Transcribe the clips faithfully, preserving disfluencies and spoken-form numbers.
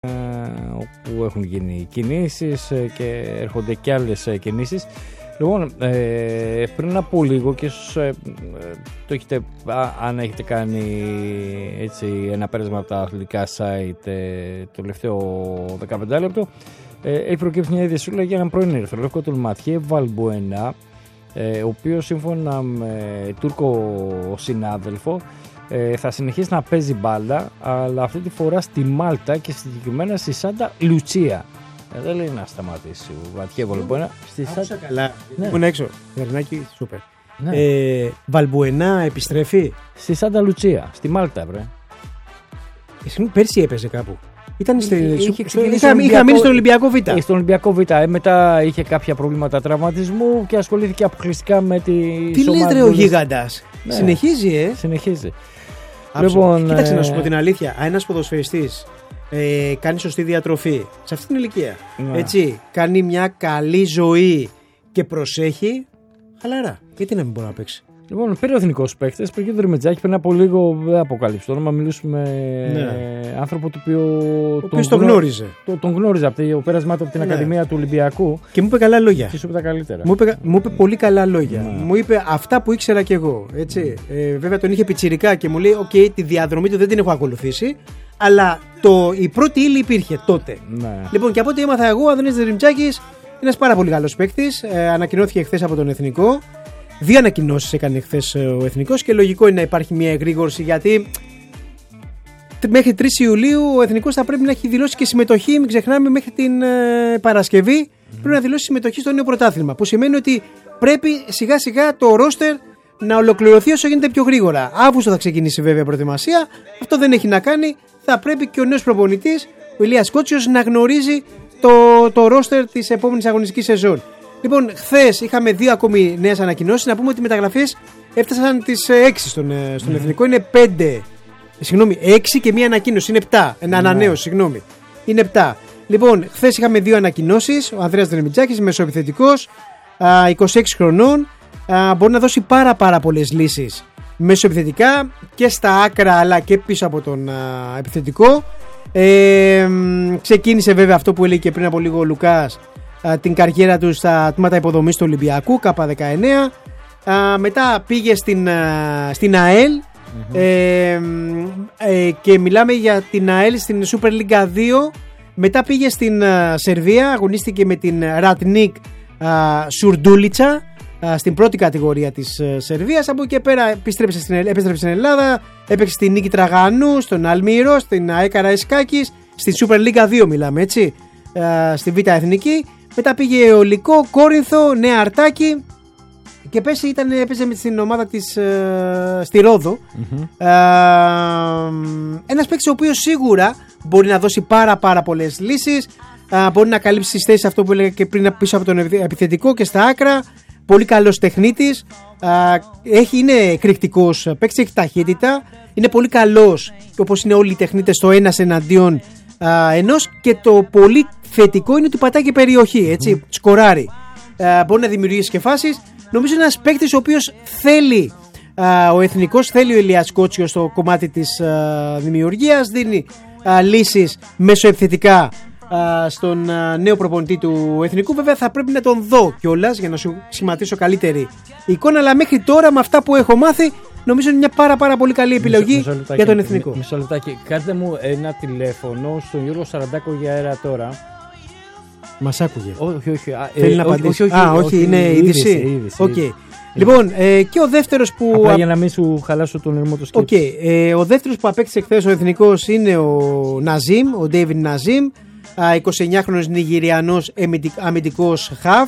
όπου έχουν γίνει κινήσεις και έρχονται και άλλες κινήσεις. Λοιπόν, ε, πριν από λίγο και ίσως ε, το έχετε, α, αν έχετε κάνει έτσι, ένα πέρασμα από τα αθλητικά site ε, το τελευταίο δεκαπέντε λεπτό, ε, έχει προκύψει μια ιδιαίτερα για έναν πρώην ερυθρολευκό, τον Ματιέ Βαλμπουενά, ε, ο οποίος σύμφωνα με Τούρκο συνάδελφο ε, θα συνεχίσει να παίζει μπάλα, αλλά αυτή τη φορά στη Μάλτα και συγκεκριμένα στη Σάντα Λουτσία. Ε, δεν λέει να σταματήσει ο Ματιέ Βαλμπουενά. Στη Σάντα καλά. Ναι. Ήμουν έξω. Βερνάκι, σούπερ. Ναι. Ε, Βαλμπουενά επιστρέφει. Στη Σάντα Λουτσία, στη Μάλτα, βρε. Εσύ πέρσι έπαιζε κάπου. Ήταν στη... είχε, στο... είχα, είχα μείνει στον Ολυμπιακό Β. Ε, στον Ολυμπιακό Β. Ε, μετά είχε κάποια προβλήματα τραυματισμού και ασχολήθηκε αποκλειστικά με τη. Τι λες ρε ο γίγαντας. Ναι. Συνεχίζει, ε. Συνεχίζει. Λοιπόν, κοίταξε ε... να σου πω την αλήθεια. Αν ένας ποδοσφαιριστής ε, κάνει σωστή διατροφή σε αυτή την ηλικία, ναι. έτσι, κάνει μια καλή ζωή και προσέχει, χαλαρά. Γιατί να μην μπορεί να παίξει. Λοιπόν, πήρε ο εθνικός παίκτης, πριν και το Ρημετζάκη, πριν από λίγο δεν αποκαλύψει το όνομα. Μιλούσαμε με ναι. άνθρωπο το οποίο ο τον, τον γνώριζε. Το, τον γνώριζε από το πέρασμά του από την ναι. Ακαδημία του Ολυμπιακού. Και μου είπε καλά λόγια. Και σου είπε τα καλύτερα. Μου είπε, μου είπε πολύ καλά λόγια. Ναι. Μου είπε αυτά που ήξερα κι εγώ. Έτσι. Ε, βέβαια τον είχε πιτσιρικά και μου λέει: Οκ, okay, τη διαδρομή του δεν την έχω ακολουθήσει. Αλλά το, η πρώτη ύλη υπήρχε τότε. Ναι. Λοιπόν, και από ό,τι έμαθα εγώ, ο Αδωνής Ρημετζάκης, ένας πάρα πολύ καλός παίκτης. Ε, ανακοινώθηκε χθες από τον Εθνικό. Δύο ανακοινώσεις έκανε χθες ο Εθνικός και λογικό είναι να υπάρχει μια εγρήγορση, γιατί μέχρι τρεις Ιουλίου ο Εθνικός θα πρέπει να έχει δηλώσει και συμμετοχή. Μην ξεχνάμε, μέχρι την ε, Παρασκευή mm. πρέπει να δηλώσει συμμετοχή στο νέο πρωτάθλημα. Που σημαίνει ότι πρέπει σιγά σιγά το ρόστερ να ολοκληρωθεί όσο γίνεται πιο γρήγορα. Αύγουστο θα ξεκινήσει βέβαια προετοιμασία. Αυτό δεν έχει να κάνει. Θα πρέπει και ο νέος προπονητής, ο Ηλίας Κότσιος, να γνωρίζει το, το ρόστερ της επόμενης αγωνιστικής σεζόν. Λοιπόν, χθες είχαμε δύο ακόμη νέες ανακοινώσεις. Να πούμε ότι οι μεταγραφές έφτασαν τις έξι στον, στον mm. Εθνικό. Είναι πέντε, συγγνώμη, έξι και μία ανακοίνωση. Είναι επτά. Ένα mm. ανανέωση, συγγνώμη. Είναι επτά. Λοιπόν, χθες είχαμε δύο ανακοινώσεις. Ο Ανδρέας Ρημετζάκης, μεσοεπιθετικός, είκοσι έξι χρονών. Α, μπορεί να δώσει πάρα πάρα πολλές λύσεις μεσοεπιθετικά και στα άκρα αλλά και πίσω από τον α, επιθετικό. Ε, ξεκίνησε βέβαια αυτό που έλεγε και πριν από λίγο ο Λουκάς, την καριέρα του στα τμήματα υποδομής του Ολυμπιακού Κ δεκαεννέα. Α, μετά πήγε στην, α, στην ΑΕΛ mm-hmm. ε, ε, και μιλάμε για την ΑΕΛ στην Super League δύο. Μετά πήγε στην α, Σερβία, αγωνίστηκε με την Ρατνίκ Σουρντούλιτσα στην πρώτη κατηγορία της α, Σερβίας. Από εκεί και πέρα επέστρεψε στην, επέστρεψε στην Ελλάδα, έπαιξε στην Νίκη Τραγανού, στον Αλμύρο, στην ΑΕ Καραϊσκάκης, στην Super League δύο μιλάμε, έτσι, α, στη Β' Εθνική. Μετά πήγε ο Λυκό, Κόρινθο, Νέα Αρτάκη και πέσει ήταν, έπαιζε με την ομάδα της ε, στη Ρόδο. Mm-hmm. Ε, ένας παίκτης ο οποίος σίγουρα μπορεί να δώσει πάρα πάρα πολλές λύσεις, ε, μπορεί να καλύψει τις θέσεις, αυτό που έλεγα και πριν, πίσω από τον επιθετικό και στα άκρα. Πολύ καλός τεχνίτης, ε, έχει, είναι εκρηκτικός παίκτης, έχει ταχύτητα, είναι πολύ καλός, όπως είναι όλοι οι τεχνίτες, στο ένας εναντίον Uh, ενός, και το πολύ θετικό είναι ότι πατάει και περιοχή, έτσι, mm. σκοράρει, uh, μπορεί να δημιουργήσει και φάσεις. Νομίζω είναι ένας παίκτης ο οποίος θέλει, uh, ο Εθνικός θέλει ο Ηλίας Κότσιος στο κομμάτι της uh, δημιουργίας, δίνει uh, λύσεις μεσοεπιθετικά uh, στον uh, νέο προπονητή του Εθνικού. Βέβαια θα πρέπει να τον δω κιόλας για να σου σχηματίσω καλύτερη εικόνα, αλλά μέχρι τώρα με αυτά που έχω μάθει νομίζω είναι μια πάρα πάρα πολύ καλή επιλογή μισό, μισό για τον Εθνικό. Μισό λεπτάκι. Κάντε μου ένα τηλέφωνο στον Γιώργο Σαραντάκο για αέρα τώρα. Μας άκουγε. Όχι, όχι. Θέλει ε, να απαντήσει. Όχι, όχι, α, όχι, όχι, είναι είδηση. Okay. Λοιπόν, ε, και ο δεύτερος που. Απλά για να μην σου χαλάσω τον ερμό του σκέψη. Okay. Ε, ο δεύτερος που απέκτησε χθες ο Εθνικός είναι ο Ναζίμ, ο Ντέιβιν Ναζίμ. εικοσιεννιάχρονος Νιγηριανός αμυντικός χαφ.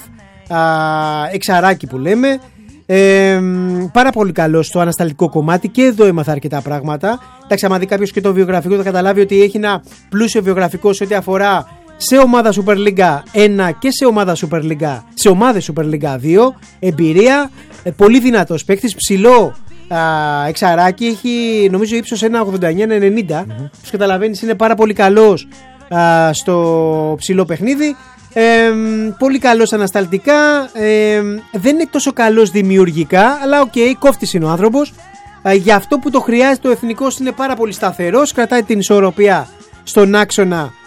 Εξαράκι που λέμε. Ε, πάρα πολύ καλό στο ανασταλτικό κομμάτι και εδώ έμαθα αρκετά πράγματα. Εντάξει, άμα δει κάποιος και το βιογραφικό θα καταλάβει ότι έχει ένα πλούσιο βιογραφικό σε ό,τι αφορά σε ομάδα Super League ένα και σε ομάδα Super League, σε ομάδες Super League δύο. Εμπειρία, ε, πολύ δυνατός παίκτης, ψηλό α, εξαράκι, έχει νομίζω ύψος ένα ογδόντα εννιά ενενήντα. Mm-hmm. Όπως καταλαβαίνεις είναι πάρα πολύ καλός α, στο ψηλό παιχνίδι. Ε, πολύ καλός ανασταλτικά, ε, δεν είναι τόσο καλός δημιουργικά, αλλά οκ, okay, κόφτης είναι ο άνθρωπος. ε, για αυτό που το χρειάζεται ο Εθνικός είναι πάρα πολύ σταθερός, κρατάει την ισορροπία στον άξονα